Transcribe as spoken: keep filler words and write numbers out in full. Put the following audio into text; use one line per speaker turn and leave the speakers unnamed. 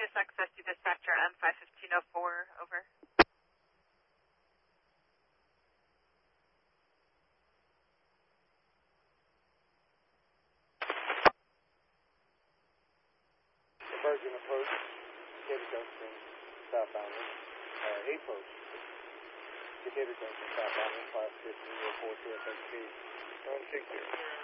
T S access to dispatcher M five fifteen oh four, over.
Virgin approach, Decatur Junction, southbound, uh, eight approach, Decatur Junction, southbound, five fifteen oh four T S X T, one six zero.